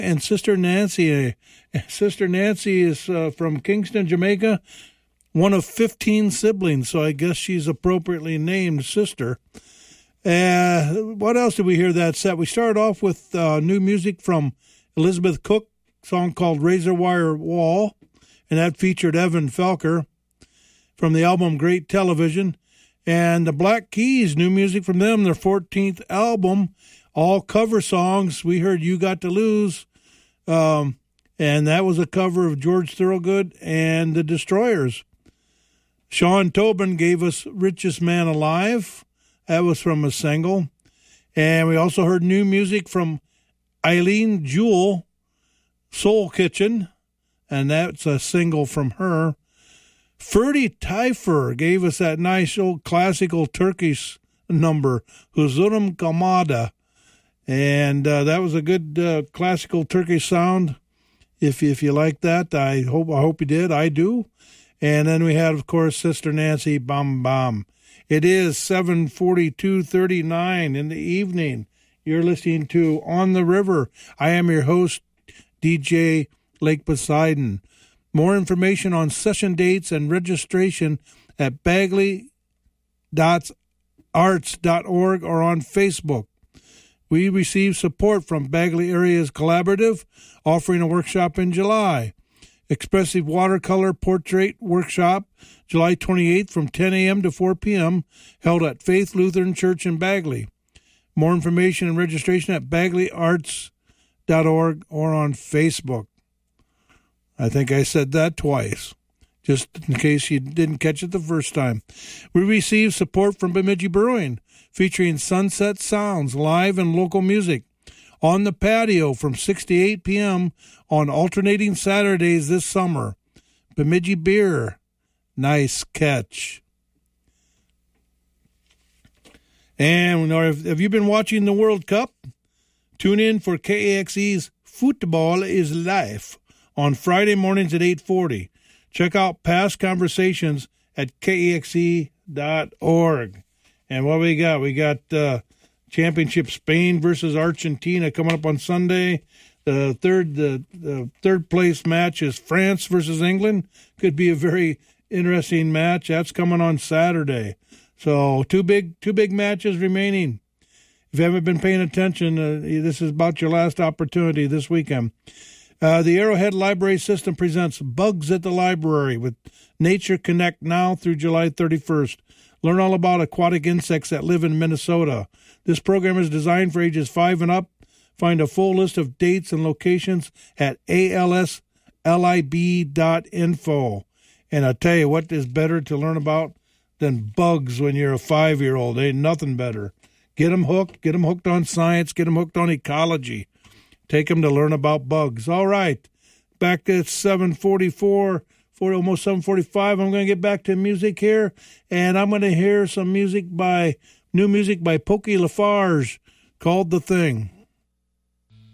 and Sister Nancy. Sister Nancy is from Kingston, Jamaica, one of 15 siblings, so I guess she's appropriately named Sister. What else did we hear that set? We started off with new music from Elizabeth Cook, a song called Razor Wire Wall, and that featured Evan Felker from the album Great Television. And the Black Keys, new music from them, their 14th album, all cover songs. We heard You Got to Lose, and that was a cover of George Thorogood and the Destroyers. Sean Tobin gave us Richest Man Alive. That was from a single. And we also heard new music from Eileen Jewell, Soul Kitchen, and that's a single from her. Ferdy Teifer gave us that nice old classical Turkish number, Huzurum Kamada. And that was a good classical Turkish sound. If you like that, I hope you did. I do. And then we had, of course, Sister Nancy, Bam Bam. It is 7:42:39 in the evening. You're listening to On the River. I am your host, DJ Lake Poseidon. More information on session dates and registration at bagley.arts.org or on Facebook. We receive support from Bagley Areas Collaborative, offering a workshop in July. Expressive Watercolor Portrait Workshop, July 28th from 10 a.m. to 4 p.m., held at Faith Lutheran Church in Bagley. More information and registration at bagleyarts.org or on Facebook. I think I said that twice, just in case you didn't catch it the first time. We received support from Bemidji Brewing, featuring Sunset Sounds, live and local music, on the patio from 6 to 8 p.m. on alternating Saturdays this summer. Bemidji Beer, nice catch. And have you been watching the World Cup? Tune in for KAXE's Football is Life on Friday mornings at 8:40. Check out past conversations at KAXE.org. And what we got? We got Championship Spain versus Argentina coming up on Sunday. The third place match is France versus England. Could be a very interesting match. That's coming on Saturday. So two big matches remaining. If you haven't been paying attention, this is about your last opportunity this weekend. The Arrowhead Library System presents Bugs at the Library with Nature Connect now through July 31st. Learn all about aquatic insects that live in Minnesota. This program is designed for ages 5 and up. Find a full list of dates and locations at alslib.info. And I tell you, what is better to learn about than bugs when you're a 5-year-old? Ain't nothing better. Get them hooked. Get them hooked on science. Get them hooked on ecology. Take them to learn about bugs. All right. Back at 7:44, almost 7:45. I'm going to get back to music here. And I'm going to hear some new music by Pokey Lafarge called The Thing.